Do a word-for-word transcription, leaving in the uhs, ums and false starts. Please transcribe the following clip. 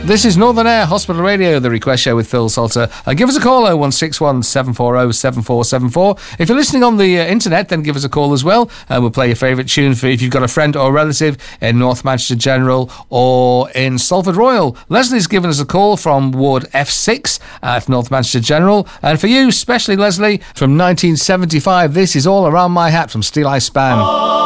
This is Northern Air Hospital Radio, the request show with Phil Salter. Uh, give us a call, oh one six one, seven four oh, seven four seven four. If you're listening on the uh, internet, then give us a call as well. Uh, we'll play your favourite tune for if you've got a friend or relative in North Manchester General or in Salford Royal. Leslie's given us a call from Ward F six at North Manchester General. And for you, especially Leslie, from nineteen seventy-five, this is All Around My Hat from Steel Eye Span.